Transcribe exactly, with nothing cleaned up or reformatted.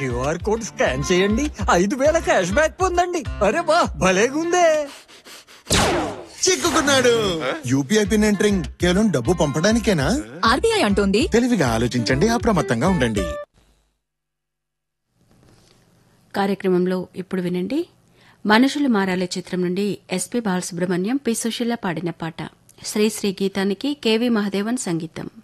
QR code scan చేయండి, ఐదు వేల క్యాష్ బ్యాక్ పొందండి. అరే వా, భలేగుందే. చిక్కుకున్నాడు. యూపీఐ పిన్ ఎంటరింగ్ కేవలం డబ్బు పంపడానికేనా? ఆర్బీఐ అంటోంది తెలివిగా ఆలోచించండి, అప్రమత్తంగా ఉండండి. కార్యక్రమంలో ఇప్పుడు వినండి, మనుషులు మారాలే చిత్రం నుండి ఎస్పీ బాలసుబ్రహ్మణ్యం, పి సుశీల పాడిన పాట. శ్రీశ్రీ గీతానికి కెవి మహదేవన్ సంగీతం.